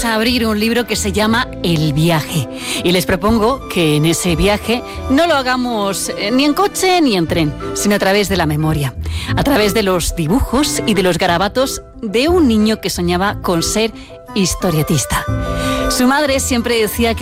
vamos a abrir un libro que se llama El viaje. Y les propongo que en ese viaje no lo hagamos ni en coche ni en tren, sino a través de la memoria, a través de los dibujos y de los garabatos de un niño que soñaba con ser historietista. Su madre siempre decía que